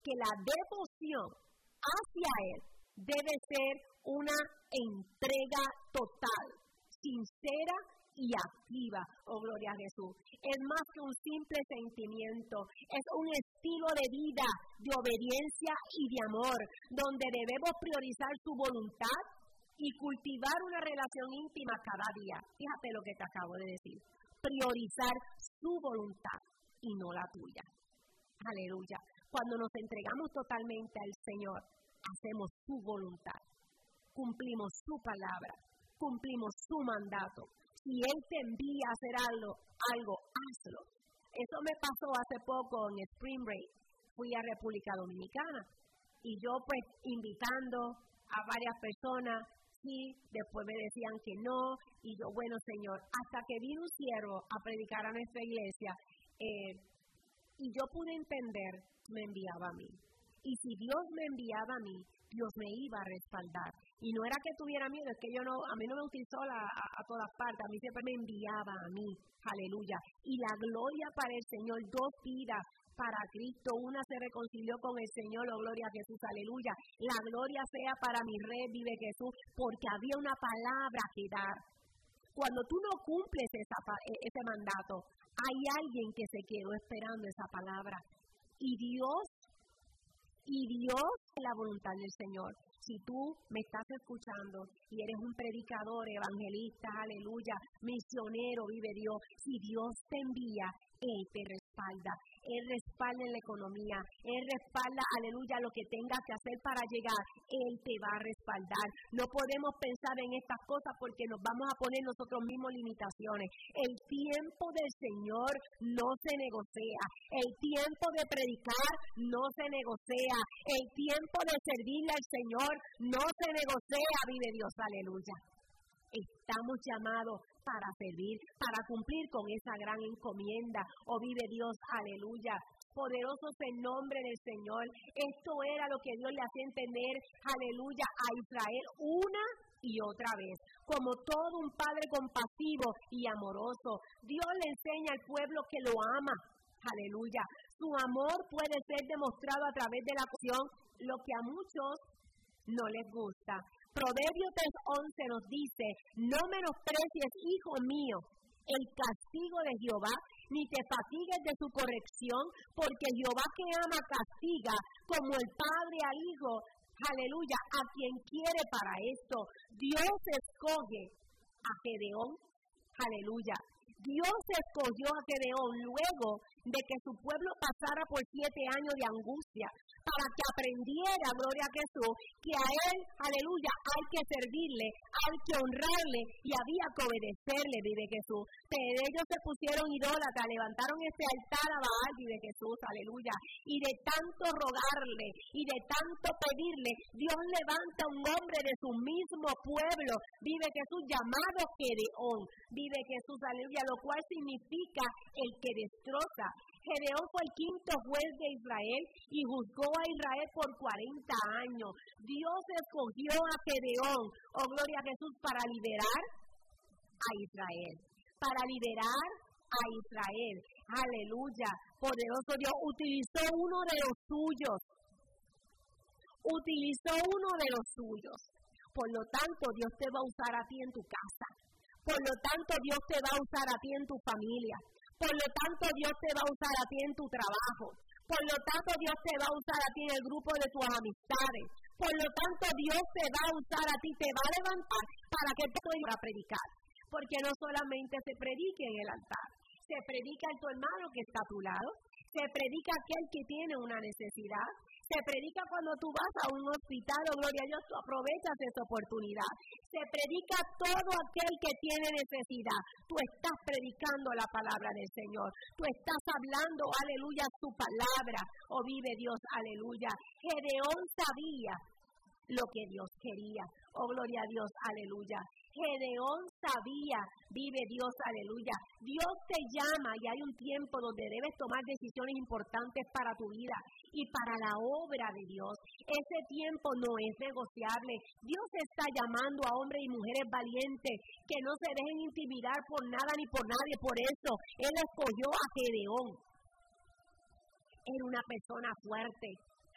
que la devoción hacia Él debe ser una entrega total, sincera y activa. Oh, gloria a Jesús. Es más que un simple sentimiento, es un estilo de vida, de obediencia y de amor, donde debemos priorizar su voluntad y cultivar una relación íntima cada día. Fíjate lo que te acabo de decir. Priorizar su voluntad y no la tuya. Aleluya. Cuando nos entregamos totalmente al Señor, hacemos su voluntad, cumplimos su palabra, cumplimos su mandato. Si Él te envía a hacer algo, hazlo. Eso me pasó hace poco en Spring Break. Fui a República Dominicana y yo pues invitando a varias personas, sí, después me decían que no, y yo, bueno, Señor, hasta que vino un siervo a predicar a nuestra iglesia, y yo pude entender, me enviaba a mí. Y si Dios me enviaba a mí, Dios me iba a respaldar. Y no era que tuviera miedo, es que a mí no me utilizó a todas partes, a mí siempre me enviaba a mí, aleluya. Y la gloria para el Señor, 2 vidas para Cristo, una se reconcilió con el Señor, oh gloria a Jesús, aleluya. La gloria sea para mi Rey, vive Jesús, porque había una palabra que dar. Cuando tú no cumples ese mandato, hay alguien que se quedó esperando esa palabra. Y Dios es la voluntad del Señor. Si tú me estás escuchando y eres un predicador, evangelista, aleluya, misionero, vive Dios, si Dios te envía, Él te respalda. Él respalda en la economía, Él respalda, aleluya, lo que tengas que hacer para llegar, Él te va a respaldar. No podemos pensar en estas cosas porque nos vamos a poner nosotros mismos limitaciones. El tiempo del Señor no se negocia, el tiempo de predicar no se negocia, el tiempo de servirle al Señor no se negocia, vive Dios, aleluya. Estamos llamados para servir, para cumplir con esa gran encomienda. Oh, vive Dios, aleluya. Poderoso es el nombre del Señor. Esto era lo que Dios le hacía entender, aleluya, a Israel una y otra vez. Como todo un padre compasivo y amoroso, Dios le enseña al pueblo que lo ama, aleluya. Su amor puede ser demostrado a través de la acción, lo que a muchos no les gusta. Proverbios 3:11 nos dice: no menosprecies, hijo mío, el castigo de Jehová, ni te fatigues de su corrección, porque Jehová que ama castiga, como el padre al hijo, aleluya, a quien quiere para esto. Dios escoge a Gedeón, aleluya. Dios escogió a Gedeón luego de que su pueblo pasara por 7 años de angustia, para que aprendiera, gloria a Jesús, que a Él, aleluya, hay que servirle, hay que honrarle y había que obedecerle, vive Jesús. Pero ellos se pusieron idólatras, levantaron este altar a Baal, vive Jesús, aleluya. Y de tanto rogarle y de tanto pedirle, Dios levanta un hombre de su mismo pueblo, vive Jesús, llamado Gedeón, vive Jesús, aleluya, lo cual significa el que destroza. Gedeón fue el 5º juez de Israel y juzgó a Israel por 40 años. Dios escogió a Gedeón, oh gloria a Jesús, para liberar a Israel. Para liberar a Israel. Aleluya. Poderoso Dios utilizó uno de los suyos. Por lo tanto, Dios te va a usar a ti en tu casa. Por lo tanto, Dios te va a usar a ti en tu familia. Por lo tanto, Dios te va a usar a ti en tu trabajo. Por lo tanto, Dios te va a usar a ti en el grupo de tus amistades. Por lo tanto, Dios te va a usar a ti, te va a levantar para que te vayas a predicar. Porque no solamente se predique en el altar, se predica en tu hermano que está a tu lado, se predica aquel que tiene una necesidad, se predica cuando tú vas a un hospital, oh gloria a Dios, tú aprovechas esa oportunidad. Se predica todo aquel que tiene necesidad. Tú estás predicando la palabra del Señor. Tú estás hablando, aleluya, su palabra. Oh, vive Dios, aleluya. Gedeón sabía lo que Dios quería. Oh, gloria a Dios, aleluya. Gedeón sabía, vive Dios, aleluya. Dios te llama y hay un tiempo donde debes tomar decisiones importantes para tu vida y para la obra de Dios. Ese tiempo no es negociable. Dios está llamando a hombres y mujeres valientes que no se dejen intimidar por nada ni por nadie. Por eso Él escogió a Gedeón. Era una persona fuerte.